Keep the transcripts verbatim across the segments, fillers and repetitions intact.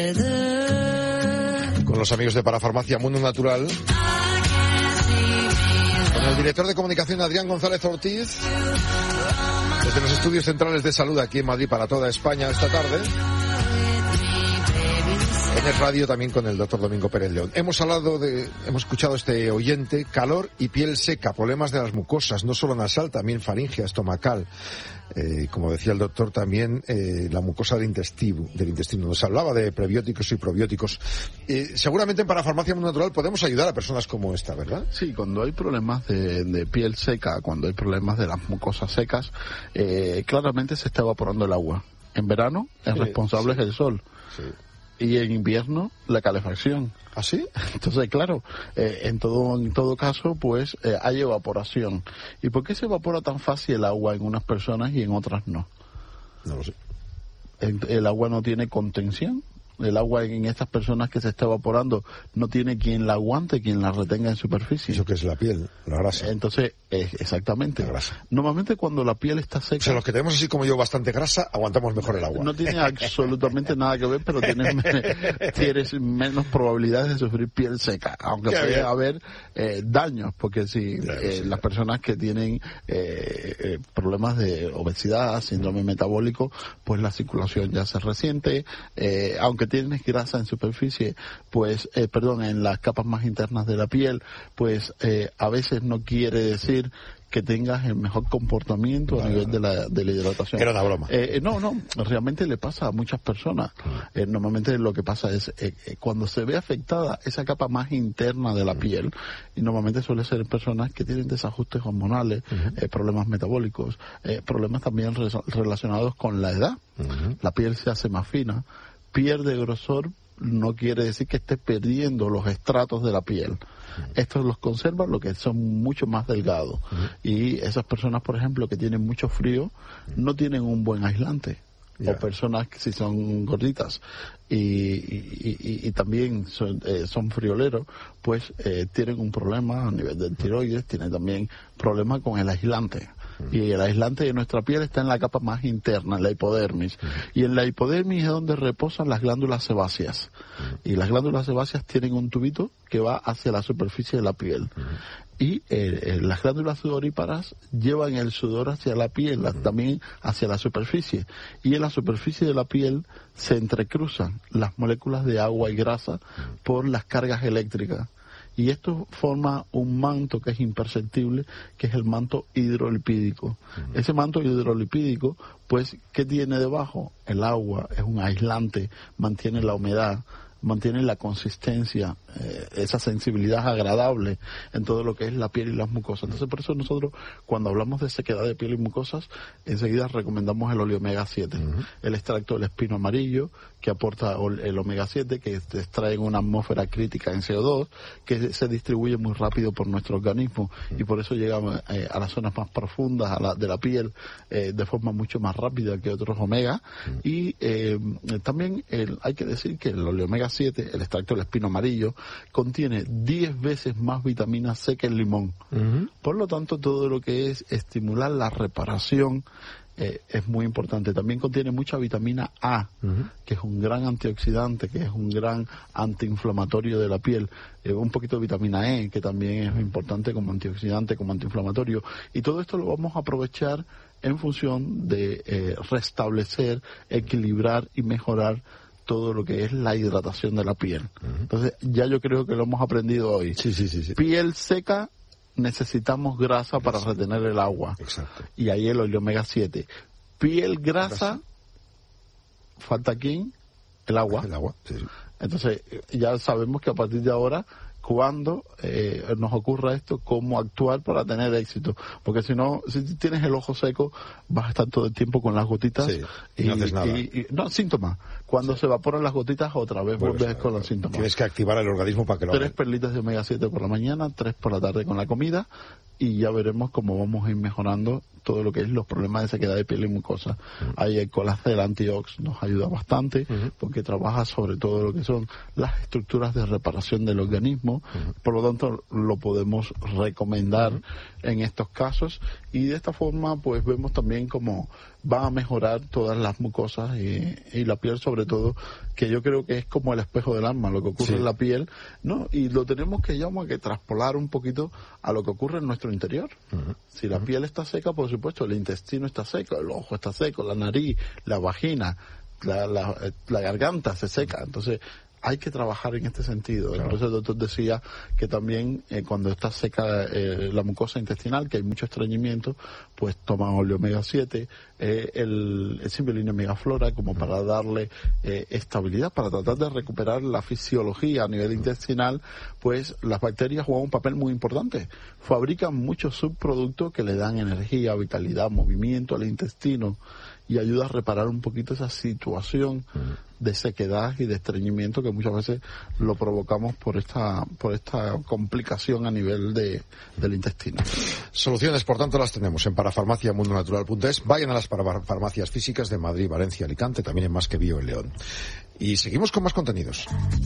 Con los amigos de Parafarmacia Mundo Natural, con el director de comunicación Adrián González Ortiz, desde los estudios centrales de salud aquí en Madrid para toda España esta tarde. En el radio también con el doctor Domingo Pérez León. Hemos hablado de, hemos escuchado este oyente, calor y piel seca, problemas de las mucosas, no solo nasal, también faríngea, estomacal. Eh, como decía el doctor, también eh, la mucosa del intestino, del intestino. Nos hablaba de prebióticos y probióticos. Eh, seguramente en Parafarmacia Mundo Natural podemos ayudar a personas como esta, ¿verdad? Sí, cuando hay problemas de, de piel seca, cuando hay problemas de las mucosas secas, eh, claramente se está evaporando el agua. En verano es sí, responsable sí. el sol. Sí. Y en invierno, la calefacción. ¿Ah, sí? Entonces, claro, eh, en todo en todo caso, pues, eh, hay evaporación. ¿Y por qué se evapora tan fácil el agua en unas personas y en otras no? No lo sé. El, el agua no tiene contención. El agua en estas personas que se está evaporando no tiene quien la aguante, quien la retenga en superficie. Eso que es la piel, la grasa. Entonces, eh, exactamente. La grasa. Normalmente cuando la piel está seca... O sea, los que tenemos así como yo bastante grasa, aguantamos mejor el agua. No tiene absolutamente nada que ver, pero tienes, me, tienes menos probabilidades de sufrir piel seca, aunque Qué puede bien. haber eh, daños, porque si Claro, eh, sí, las claro. personas que tienen eh, eh, problemas de obesidad, síndrome metabólico, pues la circulación ya se resiente, eh, aunque tienes grasa en superficie, pues, eh, perdón, en las capas más internas de la piel, pues eh, a veces no quiere decir que tengas el mejor comportamiento Vale, a nivel vale. de la, de la hidratación. Era una broma. Eh, no, no, realmente le pasa a muchas personas. Eh, normalmente lo que pasa es eh, eh, cuando se ve afectada esa capa más interna de la piel, y normalmente suele ser en personas que tienen desajustes hormonales, Uh-huh. eh, problemas metabólicos, eh, problemas también re- relacionados con la edad. Uh-huh. La piel se hace más fina, pierde grosor, no quiere decir que esté perdiendo los estratos de la piel. Estos los conservan, lo que son mucho más delgados. Uh-huh. Y esas personas, por ejemplo, que tienen mucho frío, no tienen un buen aislante. Yeah. O personas que si son gorditas y, y, y, y también son, eh, son frioleros, pues eh, tienen un problema a nivel del tiroides, tienen también problemas con el aislante. Y el aislante de nuestra piel está en la capa más interna, en la hipodermis. Uh-huh. Y en la hipodermis es donde reposan las glándulas sebáceas. Uh-huh. Y las glándulas sebáceas tienen un tubito que va hacia la superficie de la piel. Uh-huh. Y eh, eh, las glándulas sudoríparas llevan el sudor hacia la piel, uh-huh. también hacia la superficie. Y en la superficie de la piel se entrecruzan las moléculas de agua y grasa uh-huh. por las cargas eléctricas. Y esto forma un manto que es imperceptible, que es el manto hidrolipídico. Uh-huh. Ese manto hidrolipídico, pues, ¿qué tiene debajo? El agua, es un aislante, mantiene la humedad, mantiene la consistencia, eh, esa sensibilidad agradable en todo lo que es la piel y las mucosas. Entonces, por eso nosotros, cuando hablamos de sequedad de piel y mucosas, enseguida recomendamos el óleo omega siete, uh-huh. el extracto del espino amarillo, que aporta el omega siete, que extrae una atmósfera crítica en C O dos, que se distribuye muy rápido por nuestro organismo, uh-huh. y por eso llegamos eh, a las zonas más profundas a la, de la piel eh, de forma mucho más rápida que otros omega. Uh-huh. Y eh, también el, hay que decir que el óleo omega siete, el extracto del espino amarillo, contiene diez veces más vitamina C que el limón. Uh-huh. Por lo tanto, todo lo que es estimular la reparación eh, es muy importante. También contiene mucha vitamina A, uh-huh. que es un gran antioxidante, que es un gran antiinflamatorio de la piel. Eh, un poquito de vitamina E, que también es importante como antioxidante, como antiinflamatorio. Y todo esto lo vamos a aprovechar en función de eh, restablecer, equilibrar y mejorar todo lo que es la hidratación de la piel. Uh-huh. Entonces, ya yo creo que lo hemos aprendido hoy. Sí, sí, sí, sí. Piel seca, necesitamos grasa para Exacto. retener el agua. Exacto. Y ahí el óleo omega siete. Piel grasa, grasa. ¿Falta quién? El agua. El agua, sí, sí. Entonces, ya sabemos que a partir de ahora, cuando eh, nos ocurra esto, cómo actuar para tener éxito. Porque si no, si tienes el ojo seco, vas a estar todo el tiempo con las gotitas. Sí, y y no haces nada. Y, y, no, síntomas. Cuando sí. se evaporan las gotitas, otra vez vuelves bueno, con los síntomas. Tienes que activar el organismo para que lo haga. Tres perlitas de omega siete por la mañana, tres por la tarde con la comida, y ya veremos cómo vamos a ir mejorando todo lo que es los problemas de sequedad de piel y mucosa. Uh-huh. Ahí el Colacel Antiox nos ayuda bastante, uh-huh. porque trabaja sobre todo lo que son las estructuras de reparación del organismo. Uh-huh. Por lo tanto, lo podemos recomendar uh-huh. en estos casos, y de esta forma pues vemos también cómo va a mejorar todas las mucosas y, y la piel sobre sobre todo, que yo creo que es como el espejo del alma, lo que ocurre sí. en la piel, ¿no? Y lo tenemos que, digamos, que traspolar un poquito a lo que ocurre en nuestro interior. Uh-huh. Si la uh-huh. piel está seca, por supuesto, el intestino está seco, el ojo está seco, la nariz, la vagina, la, la, la garganta se seca. Entonces, hay que trabajar en este sentido. Claro. Por eso el doctor decía que también eh, cuando está seca eh, la mucosa intestinal, que hay mucho estreñimiento, pues toma óleo omega siete, eh, el, el Cimbioline Megaflora, como para darle eh, estabilidad, para tratar de recuperar la fisiología a nivel intestinal. Pues las bacterias juegan un papel muy importante. Fabrican muchos subproductos que le dan energía, vitalidad, movimiento al intestino y ayuda a reparar un poquito esa situación de sequedad y de estreñimiento que muchas veces lo provocamos por esta por esta complicación a nivel de del intestino. Soluciones, por tanto, las tenemos en parafarmacia mundo natural punto es. Vayan a las farmacias físicas de Madrid, Valencia, Alicante, también en Más que Bio en León. Y seguimos con más contenidos.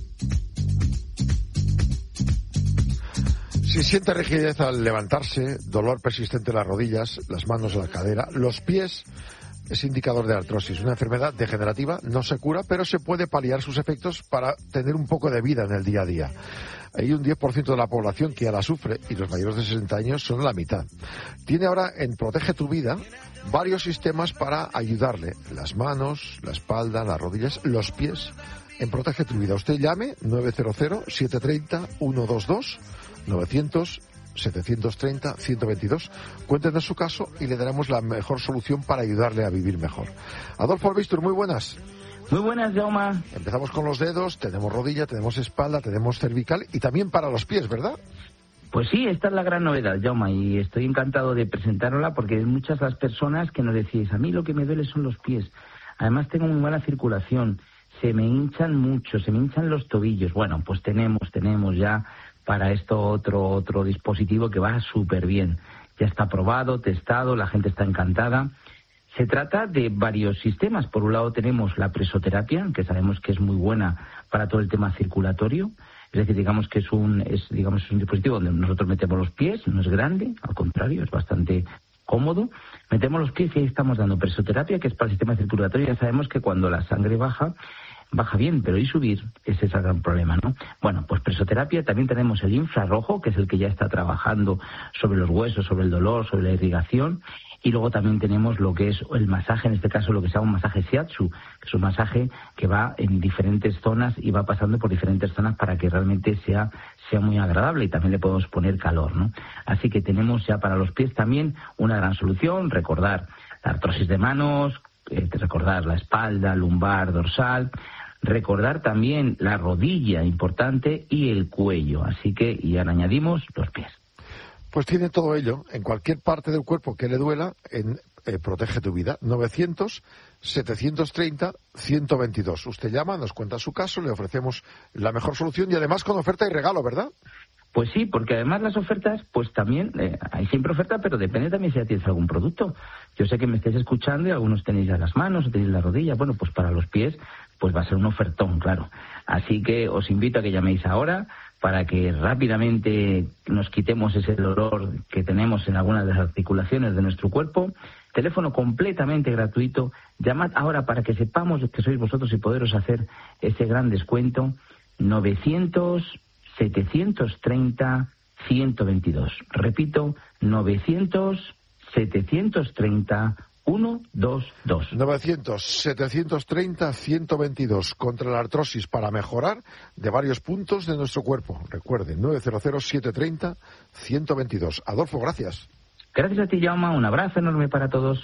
Si siente rigidez al levantarse, dolor persistente en las rodillas, las manos, la cadera, los pies, es indicador de artrosis, una enfermedad degenerativa, no se cura, pero se puede paliar sus efectos para tener un poco de vida en el día a día. Hay un diez por ciento de la población que ya la sufre y los mayores de sesenta años son la mitad. Tiene ahora en Protege tu Vida varios sistemas para ayudarle. Las manos, la espalda, las rodillas, los pies. En Protege tu Vida. Usted llame nueve cero cero, siete tres cero, uno dos dos, novecientos setecientos treinta, ciento veintidós. Cuéntenos su caso y le daremos la mejor solución para ayudarle a vivir mejor. Adolfo Albistur, muy buenas. Muy buenas, Jaume. Empezamos con los dedos, tenemos rodilla, tenemos espalda, tenemos cervical y también para los pies, ¿verdad? Pues sí, esta es la gran novedad, Jaume, y estoy encantado de presentárosla porque muchas las personas que nos decís, a mí lo que me duele son los pies. Además tengo muy mala circulación, se me hinchan mucho, se me hinchan los tobillos. Bueno, pues tenemos, tenemos ya para esto otro otro dispositivo que va súper bien. Ya está probado, testado, la gente está encantada. Se trata de varios sistemas. Por un lado tenemos la presoterapia, que sabemos que es muy buena para todo el tema circulatorio. Es decir, digamos que es un es digamos un dispositivo donde nosotros metemos los pies, no es grande, al contrario, es bastante cómodo. Metemos los pies y ahí estamos dando presoterapia, que es para el sistema circulatorio. Ya sabemos que cuando la sangre baja, baja bien, pero y subir, ese es el gran problema, ¿no? Bueno, pues presoterapia, también tenemos el infrarrojo, que es el que ya está trabajando sobre los huesos, sobre el dolor, sobre la irrigación, y luego también tenemos lo que es el masaje, en este caso lo que se llama un masaje shiatsu, que es un masaje que va en diferentes zonas y va pasando por diferentes zonas para que realmente sea, sea muy agradable y también le podemos poner calor, ¿no? Así que tenemos ya para los pies también una gran solución, recordar la artrosis de manos, eh, recordar la espalda, lumbar, dorsal, recordar también la rodilla, importante, y el cuello. Así que, y ahora añadimos los pies. Pues tiene todo ello, en cualquier parte del cuerpo que le duela, en eh, Protege tu Vida, novecientos, setecientos treinta, ciento veintidós. Usted llama, nos cuenta su caso, le ofrecemos la mejor solución y además con oferta y regalo, ¿verdad? Pues sí, porque además las ofertas, pues también, eh, hay siempre oferta, pero depende también si ya tienes algún producto. Yo sé que me estáis escuchando y algunos tenéis ya las manos, tenéis la rodilla. Bueno, pues para los pies, pues va a ser un ofertón, claro. Así que os invito a que llaméis ahora para que rápidamente nos quitemos ese dolor que tenemos en algunas de las articulaciones de nuestro cuerpo. Teléfono completamente gratuito. Llamad ahora para que sepamos que sois vosotros y poderos hacer ese gran descuento. novecientos, setecientos treinta, ciento veintidós. Repito, novecientos, setecientos treinta, ciento veintidós. novecientos, setecientos treinta, ciento veintidós. Contra la artrosis para mejorar de varios puntos de nuestro cuerpo. Recuerden, nueve cero cero, siete tres cero, ciento veintidós. Adolfo, gracias. Gracias a ti, Jaume. Un abrazo enorme para todos.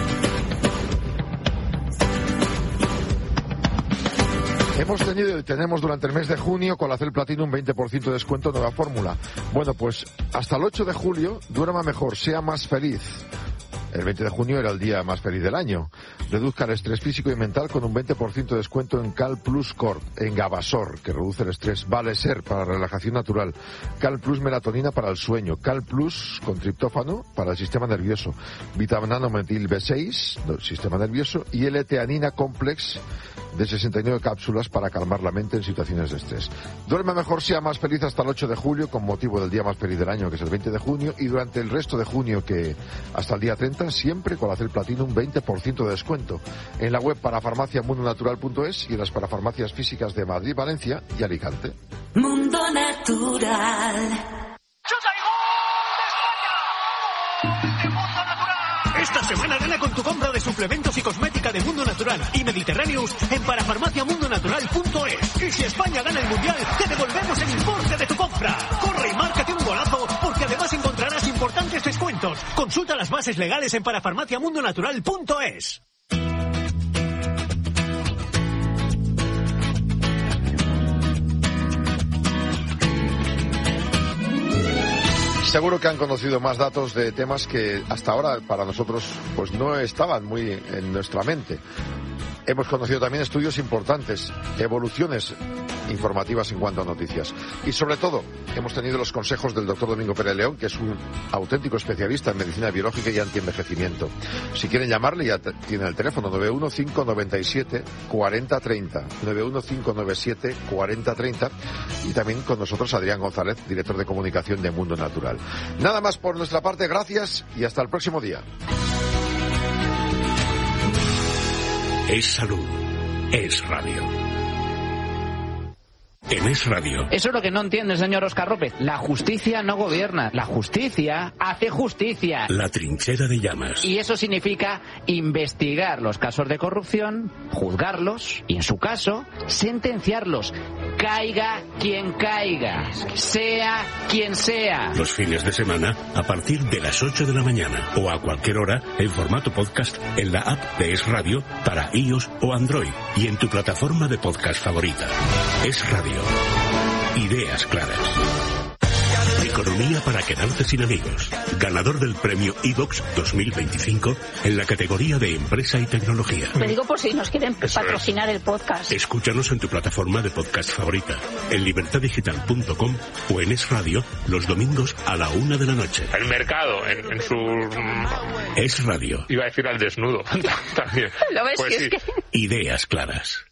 Hemos tenido y tenemos durante el mes de junio con la Cel Platino un veinte por ciento de descuento, nueva fórmula. Bueno, pues hasta el ocho de julio, duerma mejor, sea más feliz. El veinte de junio era el día más feliz del año. Reduzca el estrés físico y mental con un veinte por ciento de descuento en Cal Plus Cord, en Gabasor, que reduce el estrés, Valeser para la relajación natural, Cal Plus Melatonina para el sueño, Cal Plus con triptófano para el sistema nervioso, Vitamina Metil B seis, sistema nervioso, y L-teanina Complex de sesenta y nueve cápsulas para calmar la mente en situaciones de estrés. Duerme mejor, sea más feliz hasta el ocho de julio, con motivo del día más feliz del año, que es el veinte de junio, y durante el resto de junio, que hasta el día treinta, siempre con Acel Platino un veinte por ciento de descuento. En la web parafarmacia mundo natural punto es y en las parafarmacias físicas de Madrid, Valencia y Alicante. Mundo Natural. Esta semana gana con tu compra de suplementos y cosmética de Mundo Natural y Mediterráneos en parafarmacia mundo natural punto es. Y si España gana el Mundial, te devolvemos el importe de tu compra. Corre y márcate un golazo, porque además encontrarás importantes descuentos. Consulta las bases legales en parafarmacia mundo natural punto es. Seguro que han conocido más datos de temas que hasta ahora para nosotros pues no estaban muy en nuestra mente. Hemos conocido también estudios importantes, evoluciones informativas en cuanto a noticias. Y sobre todo, hemos tenido los consejos del doctor Domingo Pérez León, que es un auténtico especialista en medicina biológica y antienvejecimiento. Si quieren llamarle, ya tienen el teléfono nueve uno cinco nueve siete cuatro cero tres cero, nueve uno cinco nueve siete cuatro cero tres cero, y también con nosotros Adrián González, director de comunicación de Mundo Natural. Nada más por nuestra parte, gracias y hasta el próximo día. Es salud, es radio. En Es Radio. Eso es lo que no entiende el señor Óscar López. La justicia no gobierna. La justicia hace justicia. La trinchera de llamas. Y eso significa investigar los casos de corrupción, juzgarlos y, en su caso, sentenciarlos. Caiga quien caiga. Sea quien sea. Los fines de semana a partir de las ocho de la mañana o a cualquier hora en formato podcast en la app de Es Radio para iOS o Android y en tu plataforma de podcast favorita. Es Radio. Ideas claras. Economía para quedarte sin amigos. Ganador del premio iVox dos mil veinticinco en la categoría de empresa y tecnología. Me digo por si nos quieren Eso patrocinar es. el podcast. Escúchanos en tu plataforma de podcast favorita, en libertad digital punto com o en Es Radio los domingos a la una de la noche. El mercado en, en su... Es Radio. Iba a decir al desnudo también. ¿Lo ves? Pues sí. sí. Es que... Ideas claras.